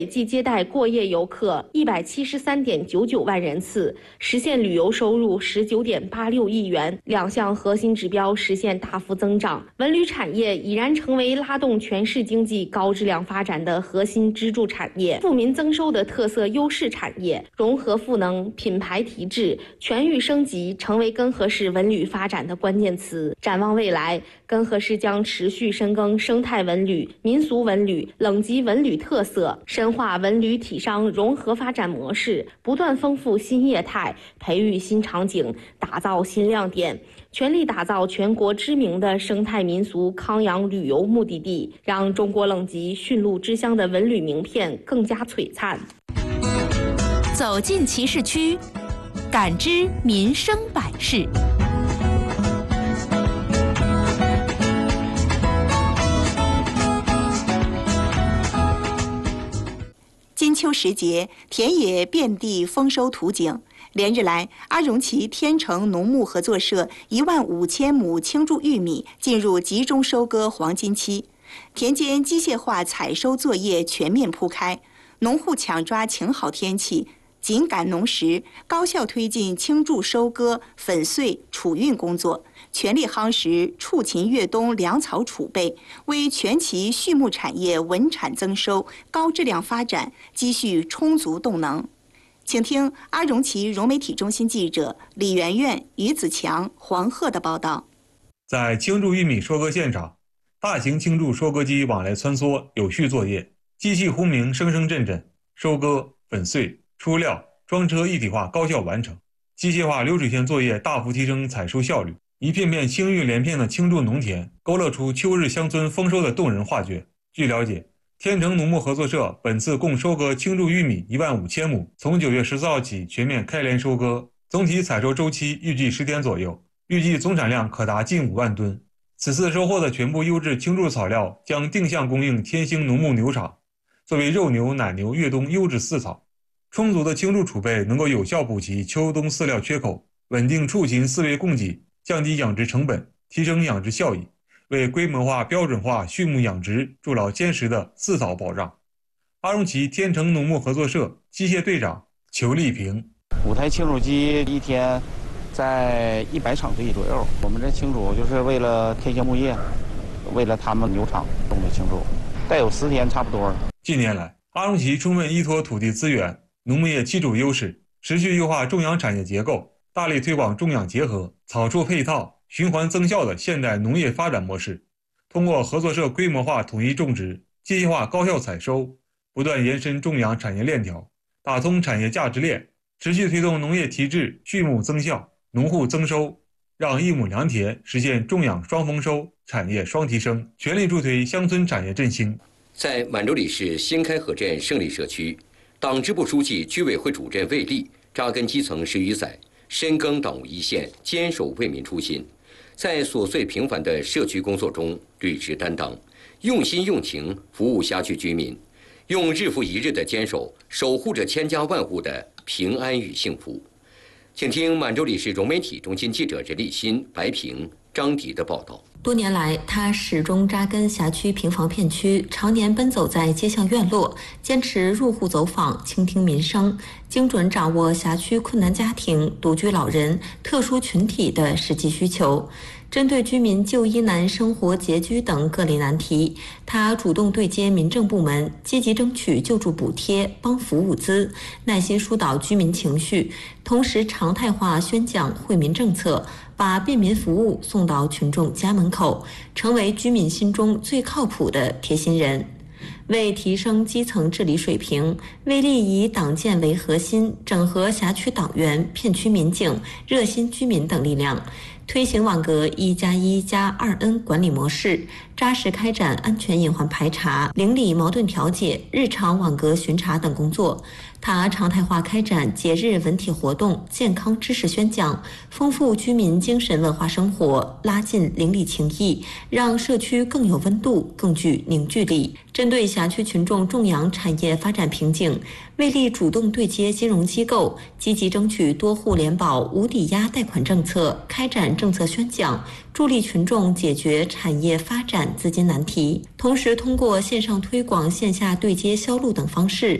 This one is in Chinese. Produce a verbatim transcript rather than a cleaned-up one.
即接待过夜游客一百七十三点九九万人次，实现旅游收入十九点八六亿元，两项核心指标实现大幅增长。文旅产业已然成为拉动全市经济高质量发展的核心支柱产业，富民增收的特色优势产业，融合赋能、品牌提质、全域升级，成为根河市文旅发展的关键词。展望未来，根河市将持续深耕生态文旅、民俗文旅、冷极文旅特色，深化文旅体商融合发展模式，不断丰富新业态，培育新场景，打造新亮点，全力打造全国知名的生态民俗康养旅游目的地，让中国冷极驯鹿之乡的文旅名片更加璀璨。 走进骑士区，感知民生百事。 金秋时节，田野遍地丰收图景。连日来，阿荣旗天成农牧合作社一万五千亩青贮玉米进入集中收割黄金期，田间机械化采收作业全面铺开，农户抢抓晴好天气，紧赶农时，高效推进青贮收割、粉碎、储运工作，全力夯实畜禽越冬粮草储备，为全旗畜牧产业稳产增收、高质量发展积蓄充足动能。请听阿荣旗融媒体中心记者李媛媛、于子强、黄鹤的报道。 在青贮玉米收割现场，大型青贮收割机往来穿梭，有序作业，机器轰鸣，声声阵阵，收割、粉碎、出料、装车一体化高效完成，机械化流水线作业大幅提升采收效率。一片片青郁连片的青贮农田，勾勒出秋日乡村丰收的动人画卷。据了解，天成农牧合作社本次共收割青贮玉米一万五千亩，从九月十四号起全面开连收割，总体采收周期预计十天左右，预计总产量可达近五万吨。此次收获的全部优质青贮草料将定向供应天兴农牧牛场，作为肉牛、奶牛越冬优质饲草。充足的青贮储备能够有效补齐秋冬饲料缺口，稳定畜禽饲喂供给，降低养殖成本，提升养殖效益，为规模化、标准化畜牧养殖筑牢坚实的饲草保障。阿荣旗天成农牧合作社机械队长裘立平： 五台青贮机一天在一百场地左右。我们这青贮就是为了天兴牧业，为了他们牛场种的青贮，带有十天差不多了。 近年来，阿荣旗充分依托土地资源、农牧业基础优势，持续优化种养产业结构，大力推广种养结合、草畜配套、循环增效的现代农业发展模式，通过合作社规模化统一种植、机械化高效采收，不断延伸种养产业链条，打通产业价值链，持续推动农业提质、畜牧增效、农户增收，让一亩良田实现种养双丰收、产业双提升，全力助推乡村产业振兴。 在满洲里市新开河镇胜利社区，党支部书记、居委会主任魏立扎根基层十余载，深耕党务一线，坚守为民初心，在琐碎平凡的社区工作中履职担当，用心用情服务辖区居民，用日复一日的坚守守护着千家万户的平安与幸福。请听满洲里市融媒体中心记者任立新、白平、张迪的报道。 多年来，他始终扎根辖区平房片区，常年奔走在街巷院落，坚持入户走访，倾听民生，精准掌握辖区困难家庭、独居老人、特殊群体的实际需求。针对居民就医难、生活拮据等各类难题，他主动对接民政部门，积极争取救助补贴、帮扶物资，耐心疏导居民情绪，同时常态化宣讲惠民政策，把便民服务送到群众家门口，成为居民心中最靠谱的贴心人。为提升基层治理水平，魏立以党建为核心，整合辖区党员、片区民警、热心居民等力量，推行网格一加一加二 N 管理模式，扎实开展安全隐患排查、邻里矛盾调解、日常网格巡查等工作。他常态化开展节日文体活动、健康知识宣讲，丰富居民精神文化生活，拉近邻里情谊，让社区更有温度、更具凝聚力。针对辖区群众种养产业发展瓶颈，魏立主动对接金融机构，积极争取多户联保、无抵押贷款政策，开展政策宣讲，助力群众解决产业发展资金难题。同时，通过线上推广、线下对接销路等方式，